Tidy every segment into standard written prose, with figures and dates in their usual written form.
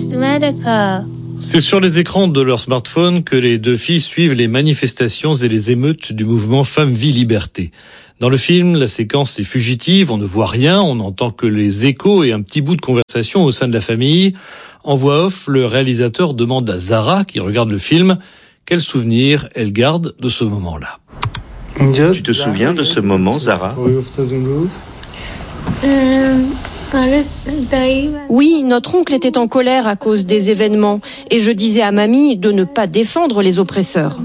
C'est sur les écrans de leur smartphone que les deux filles suivent les manifestations et les émeutes du mouvement Femmes, Vie, Liberté. Dans le film, la séquence est fugitive, on ne voit rien, on n'entend que les échos et un petit bout de conversation au sein de la famille. En voix off, le réalisateur demande à Zara, qui regarde le film, quel souvenir elle garde de ce moment-là. Tu te souviens de ce moment, Zara ? Oui, notre oncle était en colère à cause des événements et je disais à mamie de ne pas défendre les oppresseurs.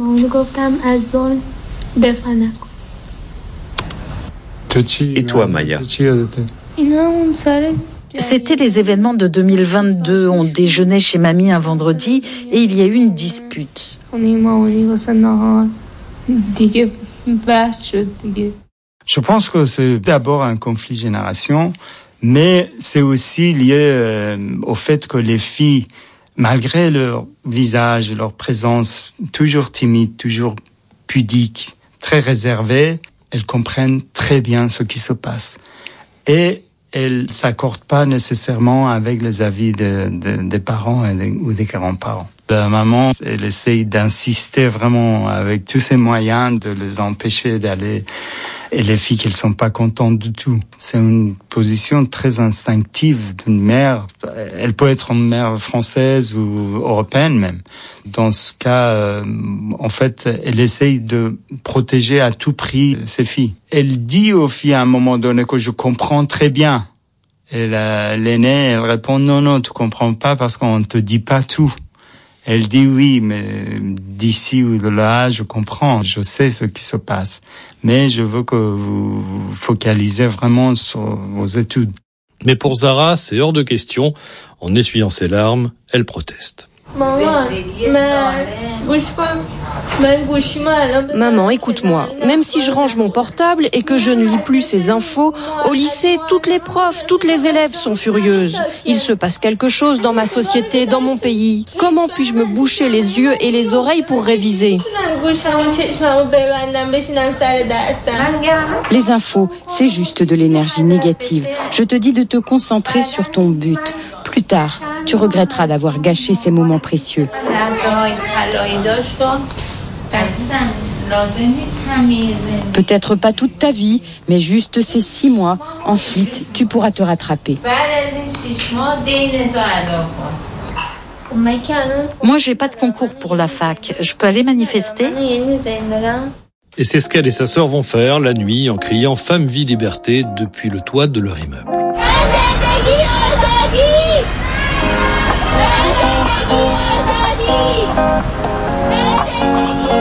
Et toi, Maya ? C'était les événements de 2022. On déjeunait chez mamie un vendredi et il y a eu une dispute. Je pense que c'est d'abord un conflit génération, mais c'est aussi lié au fait que les filles, malgré leur visage, leur présence toujours timide, toujours pudique, très réservée, elles comprennent très bien ce qui se passe. Et elles s'accordent pas nécessairement avec les avis des parents ou des grands-parents. La maman, elle essaye d'insister vraiment avec tous ses moyens de les empêcher d'aller. Et les filles, elles sont pas contentes du tout. C'est une position très instinctive d'une mère. Elle peut être une mère française ou européenne même. Dans ce cas, en fait, elle essaye de protéger à tout prix ses filles. Elle dit aux filles à un moment donné que je comprends très bien. Et l'aînée, elle répond non, tu comprends pas parce qu'on te dit pas tout. Elle dit oui, mais d'ici ou de là, je comprends, je sais ce qui se passe. Mais je veux que vous vous focalisez vraiment sur vos études. Mais pour Zara, c'est hors de question. En essuyant ses larmes, elle proteste. Maman, écoute-moi. Même si je range mon portable et que je ne lis plus ces infos, au lycée, toutes les profs, toutes les élèves sont furieuses. Il se passe quelque chose dans ma société, dans mon pays. Comment puis-je me boucher les yeux et les oreilles pour réviser ? Les infos, c'est juste de l'énergie négative. Je te dis de te concentrer sur ton but. Plus tard, tu regretteras d'avoir gâché ces moments précieux. Peut-être pas toute ta vie, mais juste ces 6 mois. Ensuite, tu pourras te rattraper. Moi, j'ai pas de concours pour la fac. Je peux aller manifester ? Et c'est ce qu'elle et sa sœur vont faire la nuit en criant « Femme, vie, liberté » depuis le toit de leur immeuble.